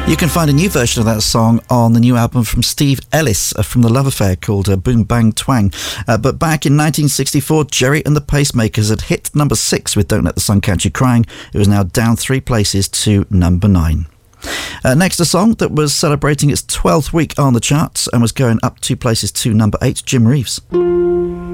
You can find a new version of that song on the new album from Steve Ellis from The Love Affair called Boom Bang Twang. But back in 1964, Jerry and the Pacemakers had hit number 6 with Don't Let the Sun Catch You Crying. It was now down 3 places to number 9. Next, a song that was celebrating its 12th week on the charts and was going up 2 places to number 8, Jim Reeves.